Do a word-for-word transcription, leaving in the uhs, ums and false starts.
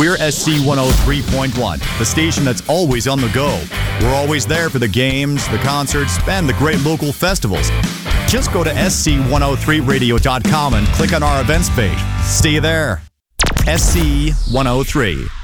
We're S C one oh three point one, the station that's always on the go. We're always there for the games, the concerts, and the great local festivals. Just go to S C one oh three radio dot com and click on our events page. See you there. S C one oh three.